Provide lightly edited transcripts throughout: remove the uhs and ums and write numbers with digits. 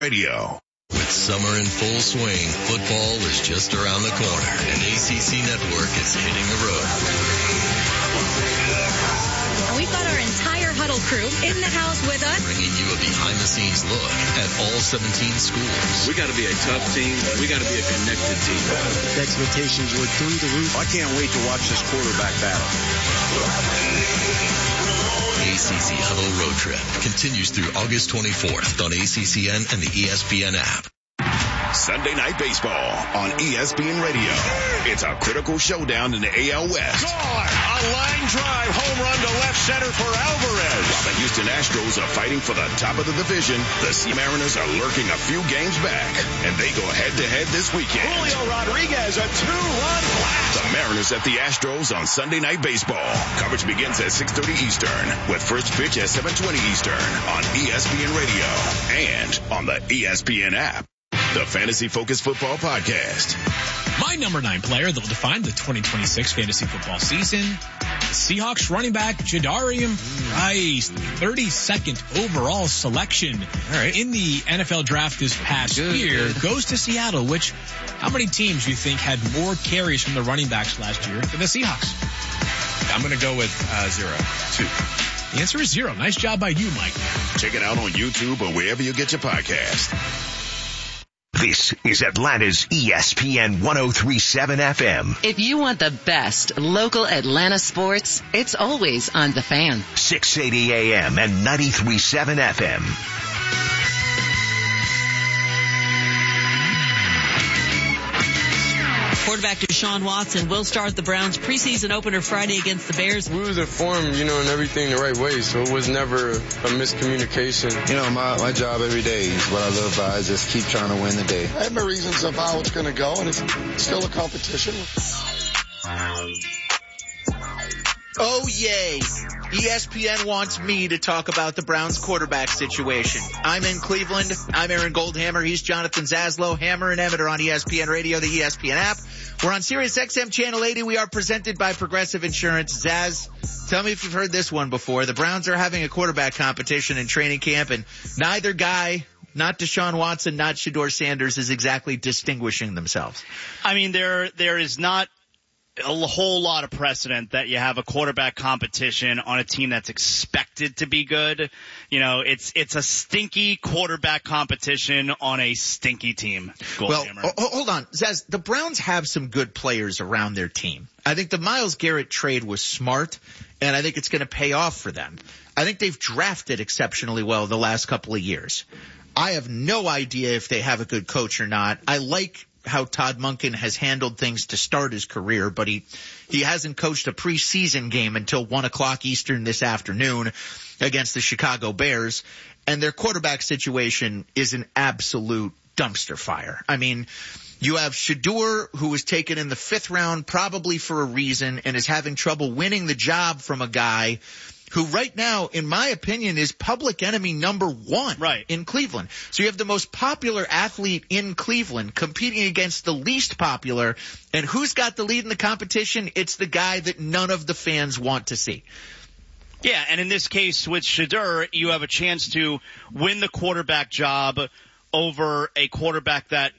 Radio. With summer in full swing, football is just around the corner, and ACC Network is hitting the road. And we've got our entire Huddle crew in the house with us, bringing you a behind-the-scenes look at all 17 schools. We got to be a tough team. We got to be a connected team. The expectations were through the roof. I can't wait to watch this quarterback battle. ACC Huddle Road Trip continues through August 24th on ACCN and the ESPN app. Sunday Night Baseball on ESPN Radio. It's a critical showdown in the AL West. Gone! A line drive home run to left center for Alvarez. While the Houston Astros are fighting for the top of the division, the Sea Mariners are lurking a few games back, and they go head-to-head this weekend. Julio Rodriguez, a two-run blast. The Mariners at the Astros on Sunday Night Baseball. Coverage begins at 6:30 Eastern, with first pitch at 7:20 Eastern on ESPN Radio and on the ESPN app. The Fantasy Focus Football Podcast. My number 9 player that will define the 2026 fantasy football season, the Seahawks running back Jadarian Price, 32nd overall selection in the NFL draft this past year, goes to Seattle, which how many teams do you think had more carries from the running backs last year than the Seahawks? I'm going to go with 0. 2. The answer is 0. Nice job by you, Mike. Check it out on YouTube or wherever you get your podcast. This is Atlanta's ESPN 103.7 FM. If you want the best local Atlanta sports, it's always on The Fan. 680 AM and 93.7 FM. Quarterback Deshaun Watson will start the Browns preseason opener Friday against the Bears. We was informed, and everything the right way, so it was never a miscommunication. My job every day is what I live by. I just keep trying to win the day. I have my reasons of how it's going to go, and it's still a competition. Oh, yay. ESPN wants me to talk about the Browns quarterback situation. I'm in Cleveland. I'm Aaron Goldhammer. He's Jonathan Zaslow. Hammer and Emmett are on ESPN Radio, the ESPN app. We're on Sirius XM Channel 80. We are presented by Progressive Insurance. Zaz, tell me if you've heard this one before. The Browns are having a quarterback competition in training camp, and neither guy, not Deshaun Watson, not Shedeur Sanders, is exactly distinguishing themselves. I mean, there is not a whole lot of precedent that you have a quarterback competition on a team that's expected to be good. It's a stinky quarterback competition on a stinky team. Well, hold on. Zaz, the Browns have some good players around their team. I think the Myles Garrett trade was smart, and I think it's going to pay off for them. I think they've drafted exceptionally well the last couple of years. I have no idea if they have a good coach or not. I like how Todd Monken has handled things to start his career, but he hasn't coached a preseason game until 1 o'clock Eastern this afternoon against the Chicago Bears, and their quarterback situation is an absolute dumpster fire. I mean, you have Shedeur, who was taken in the 5th round probably for a reason and is having trouble winning the job from a guy who right now, in my opinion, is public enemy number 1 in Cleveland. So you have the most popular athlete in Cleveland competing against the least popular. And who's got the lead in the competition? It's the guy that none of the fans want to see. Yeah, and in this case with Shedeur, you have a chance to win the quarterback job over a quarterback that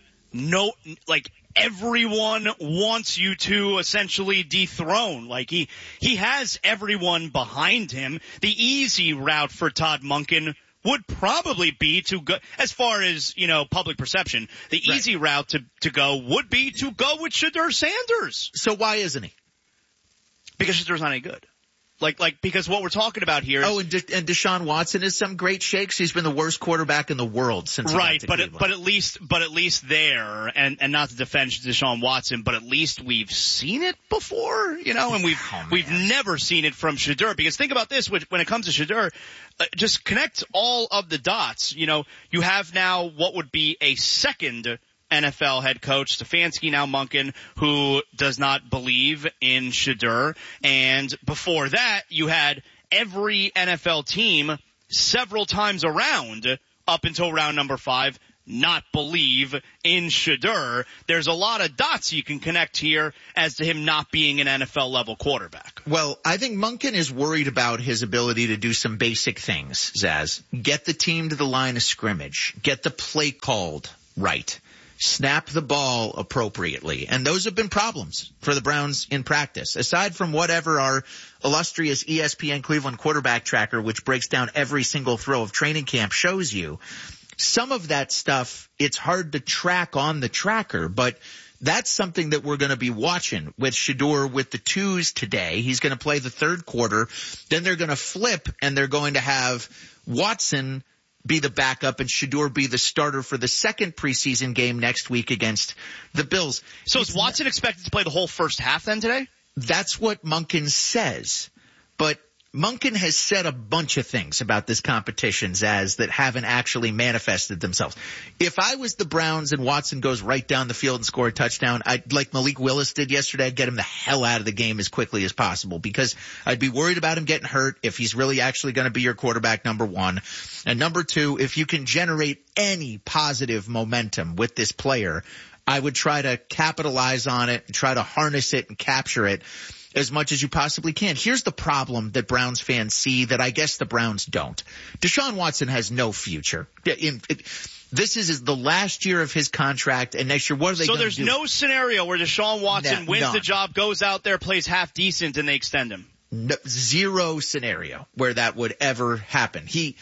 everyone wants you to essentially dethrone. He has everyone behind him. The easy route for Todd Monken would probably be to go, as far as, public perception, the easy route to go would be to go with Shedeur Sanders. So why isn't he? Because Shadeur's not any good. Because what we're talking about here is... Oh, and Deshaun Watson is some great shakes. He's been the worst quarterback in the world since he got to Cleveland. But at least there, and not to defend Deshaun Watson, but at least we've seen it before, and we've never seen it from Shedeur. Because think about this, when it comes to Shedeur, just connect all of the dots. You have now what would be a second NFL head coach, Stefanski, now Monken, who does not believe in Shedeur. And before that, you had every NFL team several times around up until round number 5 not believe in Shedeur. There's a lot of dots you can connect here as to him not being an NFL-level quarterback. Well, I think Monken is worried about his ability to do some basic things, Zaz. Get the team to the line of scrimmage. Get the play called right. Snap the ball appropriately. And those have been problems for the Browns in practice. Aside from whatever our illustrious ESPN Cleveland quarterback tracker, which breaks down every single throw of training camp, shows you, some of that stuff, it's hard to track on the tracker, but that's something that we're going to be watching with Shedeur with the twos today. He's going to play the third quarter. Then they're going to flip, and they're going to have Watson be the backup and Shedeur be the starter for the second preseason game next week against the Bills. So is Watson expected to play the whole first half then today? That's what Monken says. But Monken has said a bunch of things about this competition, Zaz, that haven't actually manifested themselves. If I was the Browns and Watson goes right down the field and score a touchdown, like Malik Willis did yesterday, I'd get him the hell out of the game as quickly as possible because I'd be worried about him getting hurt if he's really actually going to be your quarterback, number one. And number two, if you can generate any positive momentum with this player, I would try to capitalize on it and try to harness it and capture it as much as you possibly can. Here's the problem that Browns fans see that I guess the Browns don't. Deshaun Watson has no future. This is the last year of his contract, and next year, what are they going to do? So there's no scenario where Deshaun Watson wins the job, goes out there, plays half decent, and they extend him? No, zero scenario where that would ever happen. He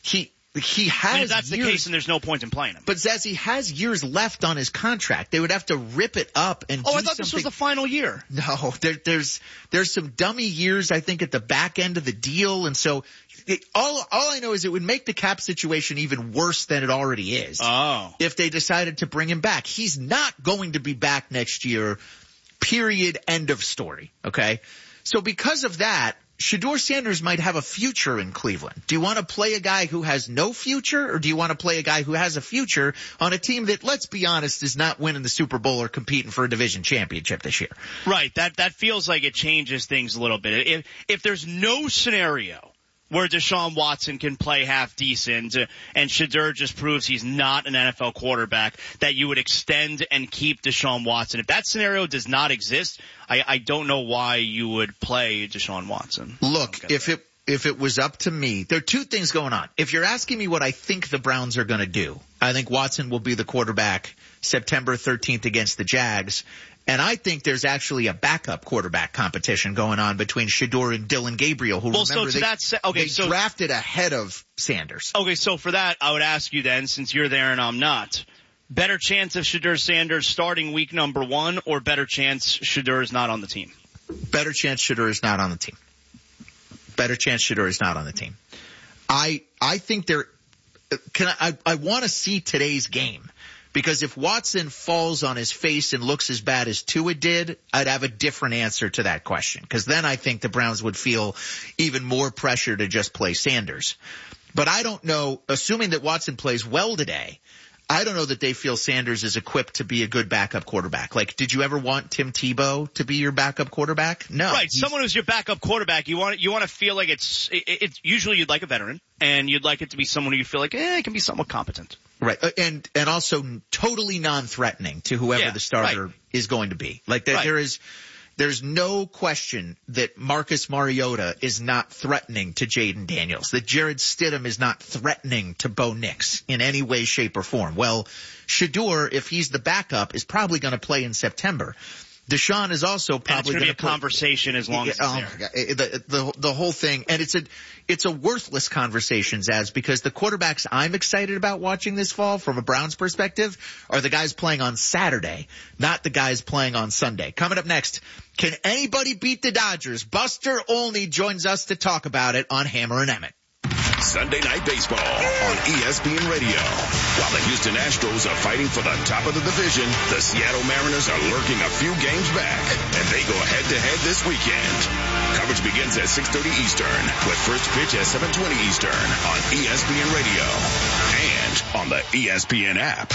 has and if that's the case, then there's no point in playing him. But Zaz, he has years left on his contract. They would have to rip it up and do I thought something. This was the final year. No, there's some dummy years, I think, at the back end of the deal. And so all I know is it would make the cap situation even worse than it already is. Oh. If they decided to bring him back. He's not going to be back next year, period, end of story. Okay? So because of that, Shedeur Sanders might have a future in Cleveland. Do you want to play a guy who has no future, or do you want to play a guy who has a future on a team that, let's be honest, is not winning the Super Bowl or competing for a division championship this year? Right. That feels like it changes things a little bit. If there's no scenario where Deshaun Watson can play half decent and Shedeur just proves he's not an NFL quarterback, that you would extend and keep Deshaun Watson. If that scenario does not exist, I don't know why you would play Deshaun Watson. Look, if it was up to me, there are two things going on. If you're asking me what I think the Browns are going to do, I think Watson will be the quarterback September 13th against the Jags. And I think there's actually a backup quarterback competition going on between Shedeur and Dylan Gabriel, who they drafted ahead of Sanders. Okay, so for that, I would ask you then, since you're there and I'm not, better chance of Shedeur Sanders starting week number 1, or better chance Shedeur is not on the team? Better chance Shedeur is not on the team. Better chance Shedeur is not on the team. I think I want to see today's game. Because if Watson falls on his face and looks as bad as Tua did, I'd have a different answer to that question. Because then I think the Browns would feel even more pressure to just play Sanders. But I don't know, assuming that Watson plays well today, I don't know that they feel Sanders is equipped to be a good backup quarterback. Like, did you ever want Tim Tebow to be your backup quarterback? No. Right. Someone who's your backup quarterback, you want to feel like it's usually you'd like a veteran, and you'd like it to be someone who you feel like, it can be somewhat competent. Right. And also totally non-threatening to whoever the starter is going to be. Like there's no question that Marcus Mariota is not threatening to Jaden Daniels, that Jarrett Stidham is not threatening to Bo Nix in any way, shape, or form. Well, Shedeur, if he's the backup, is probably going to play in September. Deshaun is also probably going to be a conversation as long as it's there. The whole thing, and it's a worthless conversation, Zaz, because the quarterbacks I'm excited about watching this fall from a Browns perspective are the guys playing on Saturday, not the guys playing on Sunday. Coming up next, can anybody beat the Dodgers? Buster Olney joins us to talk about it on Hammer and Emmett. Sunday Night Baseball on ESPN Radio. While the Houston Astros are fighting for the top of the division, the Seattle Mariners are lurking a few games back, and they go head-to-head this weekend. Coverage begins at 6:30 Eastern, with first pitch at 7:20 Eastern on ESPN Radio and on the ESPN app.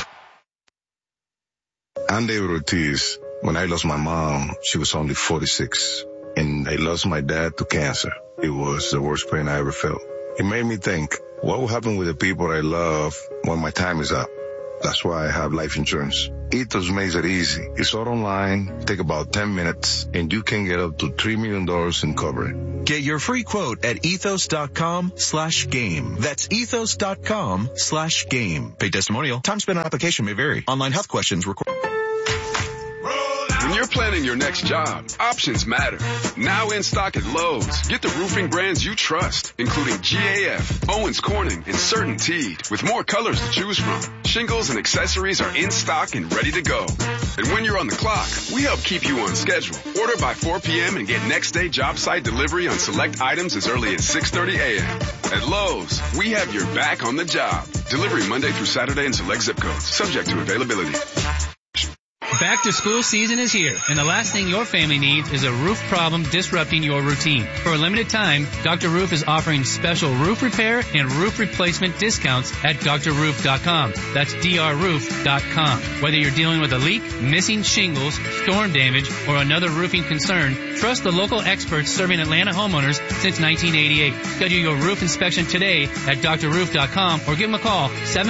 I'm David Ortiz. When I lost my mom, she was only 46, and I lost my dad to cancer. It was the worst pain I ever felt. It made me think, what will happen with the people I love when my time is up? That's why I have life insurance. Ethos makes it easy. It's all online, take about 10 minutes, and you can get up to $3 million in coverage. Get your free quote at ethos.com/game. That's ethos.com/game. Paid testimonial. Time spent on application may vary. Online health questions required. When you're planning your next job, options matter. Now in stock at Lowe's. Get the roofing brands you trust, including GAF, Owens Corning, and CertainTeed, with more colors to choose from. Shingles and accessories are in stock and ready to go. And when you're on the clock, we help keep you on schedule. Order by 4 p.m. and get next day job site delivery on select items as early as 6:30 a.m. At Lowe's, we have your back on the job. Delivery Monday through Saturday in select zip codes, subject to availability. Back to school season is here, and the last thing your family needs is a roof problem disrupting your routine. For a limited time, Dr. Roof is offering special roof repair and roof replacement discounts at drroof.com. That's drroof.com. Whether you're dealing with a leak, missing shingles, storm damage, or another roofing concern, trust the local experts serving Atlanta homeowners since 1988. Schedule your roof inspection today at drroof.com or give them a call,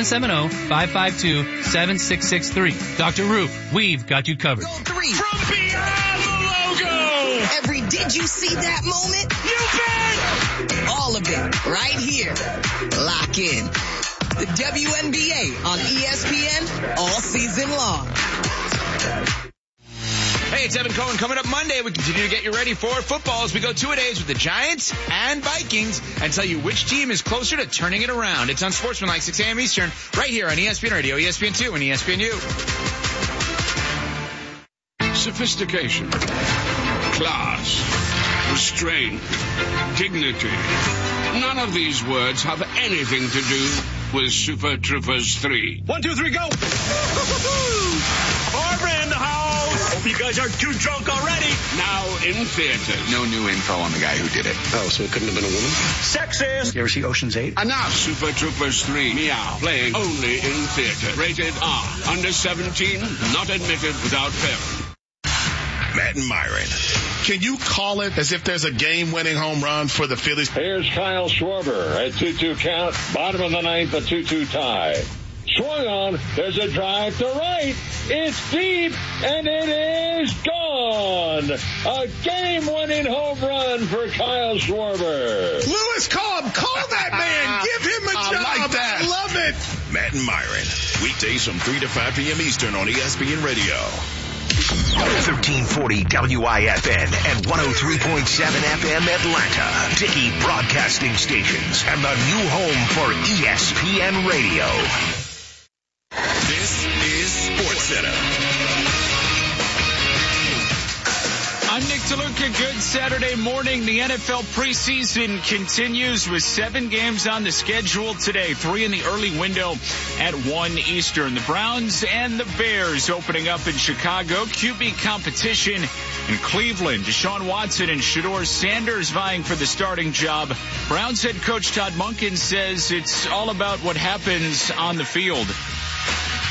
770-552-7663. Dr. Roof, we've got you covered. From beyond the logo. Every did you see that moment? You bet. All of it right here. Lock in. The WNBA on ESPN all season long. Hey, it's Evan Cohen. Coming up Monday, we continue to get you ready for football as we go 2-a-days with the Giants and Vikings and tell you which team is closer to turning it around. It's on Sportsmanlike, 6 a.m. Eastern, right here on ESPN Radio, ESPN2, and ESPNU. Sophistication, class, restraint, dignity. None of these words have anything to do with Super Troopers 3. 1, 2, 3, go! Barbara in the house! Hope you guys aren't too drunk already. Now in theaters. No new info on the guy who did it. Oh, so it couldn't have been a woman? Sexist! You ever see Ocean's 8? Enough! Super Troopers 3, Meow, playing only in theater. Rated R. Under 17, not admitted without parent. Matt and Myron. Can you call it as if there's a game-winning home run for the Phillies? Here's Kyle Schwarber at 2-2 count. Bottom of the ninth, a 2-2 tie. Swung on. There's a drive to right. It's deep, and it is gone. A game-winning home run for Kyle Schwarber. Lewis Cobb, call that man. Give him a job. I like that. I love it. Matt and Myron. Weekdays from 3 to 5 p.m. Eastern on ESPN Radio. 1340 WIFN and 103.7 FM Atlanta. Dickey Broadcasting Stations and the new home for ESPN Radio. This is SportsCenter. I'm Nick DeLuca. Good Saturday morning. The NFL preseason continues with 7 games on the schedule today. 3 in the early window at 1 Eastern. The Browns and the Bears opening up in Chicago. QB competition in Cleveland. Deshaun Watson and Shedeur Sanders vying for the starting job. Browns head coach Todd Monken says it's all about what happens on the field.